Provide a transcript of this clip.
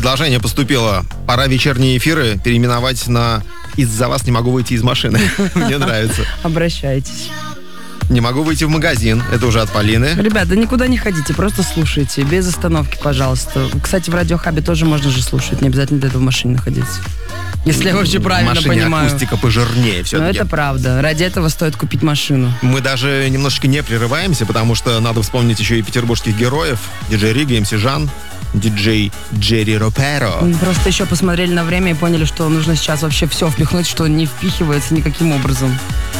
предложение поступило. Пора вечерние эфиры переименовать на «Из-за вас не могу выйти из машины». Мне нравится. Обращайтесь. Не могу выйти в магазин. Это уже от Полины. Ребята, никуда не ходите, просто слушайте. Без остановки, пожалуйста. Кстати, в Радиохабе тоже можно же слушать. Не обязательно для этого в машине находиться. Если я очень правильно понимаю. В машине понимаю. акустика пожирнее все-таки. Но это правда. Ради этого стоит купить машину. Мы даже немножечко не прерываемся, потому что надо вспомнить еще и петербургских героев. Диджей Рига, МС Жан, диджей Джерри Роперо. Просто еще посмотрели на время и поняли, что нужно сейчас вообще все впихнуть, что не впихивается никаким образом.